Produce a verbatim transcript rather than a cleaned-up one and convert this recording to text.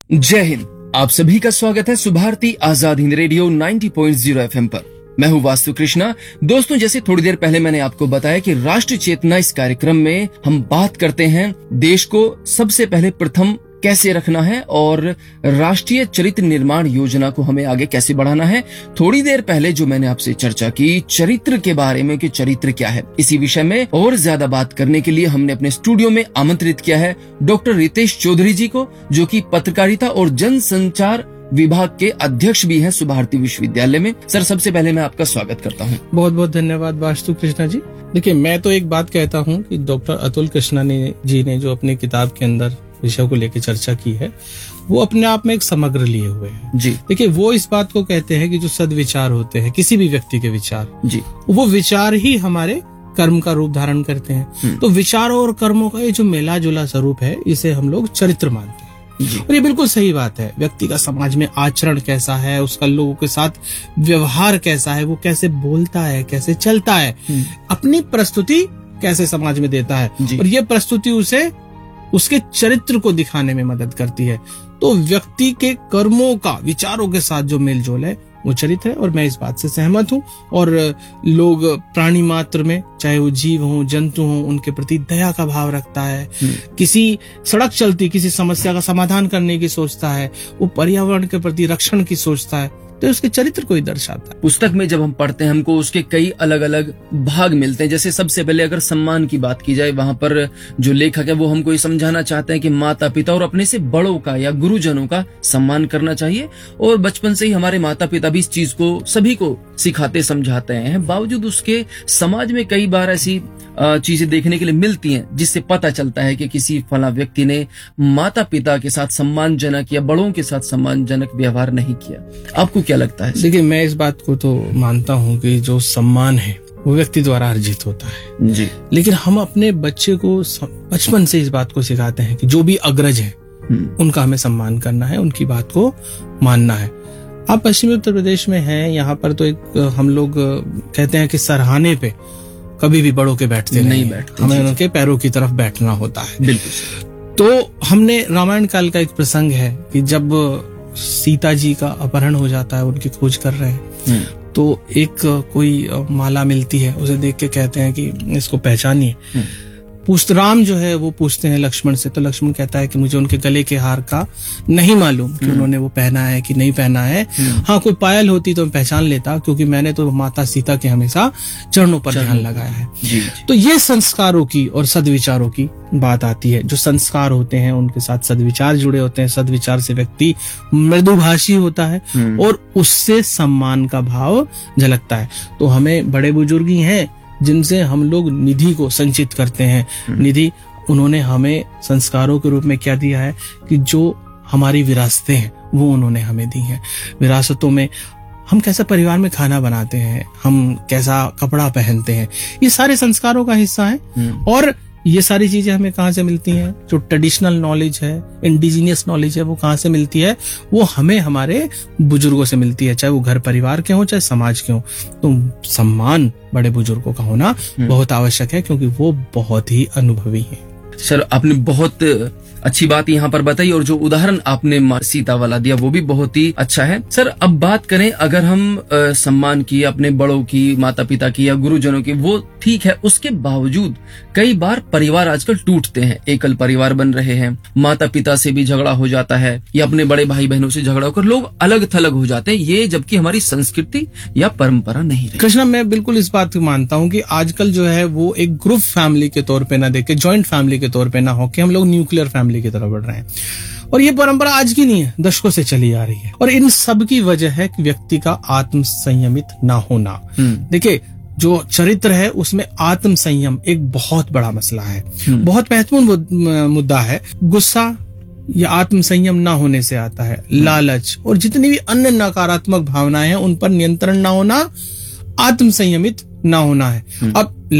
जय हिंद। आप सभी का स्वागत है सुभारती आजाद हिंद रेडियो नब्बे पॉइंट शून्य एफएम पर। मैं हूँ वास्तु कृष्णा। दोस्तों, जैसे थोड़ी देर पहले मैंने आपको बताया कि राष्ट्रीय चेतना इस कार्यक्रम में हम बात करते हैं देश को सबसे पहले प्रथम कैसे रखना है और राष्ट्रीय चरित्र निर्माण योजना को हमें आगे कैसे बढ़ाना है। थोड़ी देर पहले जो मैंने आपसे चर्चा की चरित्र के बारे में कि चरित्र क्या है, इसी विषय में और ज्यादा बात करने के लिए हमने अपने स्टूडियो में आमंत्रित किया है डॉक्टर रितेश चौधरी जी को, जो कि पत्रकारिता और जनसंचार विभाग के अध्यक्ष भी हैं सुभारती विश्वविद्यालय में। सर, सबसे पहले मैं आपका स्वागत करता हूं। बहुत बहुत धन्यवाद वास्तु कृष्णा जी। देखिए, मैं तो एक बात कहता हूं कि डॉक्टर अतुल कृष्णा ने जी ने जो अपनी किताब के अंदर विषय को लेकर चर्चा की है, वो अपने आप में एक समग्र लिए हुए हैं जी। देखिए, वो इस बात को कहते हैं कि जो सद्विचार होते हैं, किसी भी व्यक्ति के विचार जी, वो विचार ही हमारे कर्म का रूप धारण करते हैं। तो विचारों और कर्मों का ये जो मेला जुला स्वरूप है, इसे हम लोग चरित्र मानते हैं जी। और ये बिल्कुल सही बात है। व्यक्ति का समाज में आचरण कैसा है, उसका लोगों के साथ व्यवहार कैसा है, वो कैसे बोलता है, कैसे चलता है, अपनी प्रस्तुति कैसे समाज में देता है, और ये प्रस्तुति उसे उसके चरित्र को दिखाने में मदद करती है। तो व्यक्ति के कर्मों का विचारों के साथ जो मेल जोल है, वो चरित्र है। और मैं इस बात से सहमत हूँ। और लोग प्राणी मात्र में, चाहे वो जीव हो, जंतु हो, उनके प्रति दया का भाव रखता है। किसी सड़क चलती किसी समस्या का समाधान करने की सोचता है, वो पर्यावरण के प्रति रक्षण की सोचता है, तो उसके चरित्र को ही दर्शाता है। पुस्तक में जब हम पढ़ते हैं, हमको उसके कई अलग अलग भाग मिलते हैं। जैसे सबसे पहले अगर सम्मान की बात की जाए, वहां पर जो लेखक है वो हमको ये समझाना चाहते हैं कि माता पिता और अपने से बड़ों का या गुरुजनों का सम्मान करना चाहिए। और बचपन से ही हमारे माता पिता भी इस चीज को सभी को सिखाते समझाते हैं। बावजूद उसके समाज में कई बार ऐसी चीजें देखने के लिए मिलती हैं जिससे पता चलता है कि किसी फला व्यक्ति ने माता पिता के साथ सम्मानजनक या बड़ों के साथ सम्मानजनक व्यवहार नहीं किया। आपको क्या लगता है? देखिए, मैं इस बात को तो मानता हूँ कि जो सम्मान है वो व्यक्ति द्वारा अर्जित होता है जी। लेकिन हम अपने बच्चे को बचपन से इस बात को सिखाते हैं कि जो भी अग्रज है उनका हमें सम्मान करना है, उनकी बात को मानना है। आप पश्चिमी उत्तर प्रदेश में हैं, यहाँ पर तो एक हम लोग कहते हैं कि सरहाने पे कभी भी बड़ों के बैठते नहीं, नहीं बैठते, हमें उनके पैरों की तरफ बैठना होता है। बिल्कुल। तो हमने रामायण काल का एक प्रसंग है कि जब सीता जी का अपहरण हो जाता है, उनकी खोज कर रहे हैं, तो एक कोई माला मिलती है, उसे देख के कहते हैं कि इसको पहचानिए। पूछते राम जो है वो पूछते हैं लक्ष्मण से, तो लक्ष्मण कहता है कि मुझे उनके गले के हार का नहीं मालूम कि उन्होंने वो पहना है कि नहीं पहना है। हाँ, कोई पायल होती तो मैं पहचान लेता, क्योंकि मैंने तो माता सीता के हमेशा चरणों पर ध्यान लगाया है जी, जी। तो ये संस्कारों की और सद्विचारों की बात आती है। जो संस्कार होते हैं उनके साथ सद्विचार जुड़े होते हैं। सद्विचार से व्यक्ति मृदुभाषी होता है और उससे सम्मान का भाव झलकता है। तो हमें बड़े बुजुर्ग ही हैं जिनसे हम लोग निधि को संचित करते हैं। निधि उन्होंने हमें संस्कारों के रूप में क्या दिया है कि जो हमारी विरासतें हैं वो उन्होंने हमें दी हैं। विरासतों में हम कैसा परिवार में खाना बनाते हैं, हम कैसा कपड़ा पहनते हैं, ये सारे संस्कारों का हिस्सा है। और ये सारी चीजें हमें कहाँ से मिलती हैं? जो ट्रेडिशनल नॉलेज है, इंडिजीनियस नॉलेज है, वो कहाँ से मिलती है? वो हमें हमारे बुजुर्गों से मिलती है, चाहे वो घर परिवार के हों, चाहे समाज के हों। तो सम्मान बड़े बुजुर्गों का होना बहुत आवश्यक है, क्योंकि वो बहुत ही अनुभवी है। सर, आपने बहुत अच्छी बात यहाँ पर बताई और जो उदाहरण आपने सीता वाला दिया वो भी बहुत ही अच्छा है। सर, अब बात करें अगर हम आ, सम्मान की, अपने बड़ों की, माता पिता की या गुरुजनों की, वो ठीक है। उसके बावजूद कई बार परिवार आजकल टूटते हैं, एकल परिवार बन रहे हैं, माता पिता से भी झगड़ा हो जाता है या अपने बड़े भाई बहनों से झगड़ा होकर लोग अलग थलग हो जाते हैं। ये जबकि हमारी संस्कृति या परंपरा नहीं रही। कृष्णा, मैं बिल्कुल इस बात को मानता हूँ कि आजकल जो है वो एक ग्रुप फैमिली के तौर पे ना देखे, ज्वाइंट फैमिली के तौर पे ना हो के हम लोग न्यूक्लियर फैमिली की तरफ बढ़ रहे हैं। और ये परंपरा आज की नहीं है, दशकों से चली आ रही है। और इन सब की वजह है कि व्यक्ति का आत्म संयमित ना होना। देखिए, जो चरित्र है उसमें आत्म संयम एक बहुत बड़ा मसला है, बहुत महत्वपूर्ण मुद्दा है। गुस्सा या आत्म संयम ना होने से आता है। लालच और जितनी भी अन्य नकारात्मक भावनाएं हैं उन पर नियंत्रण ना होना आत्म संयमित ना होना है। अब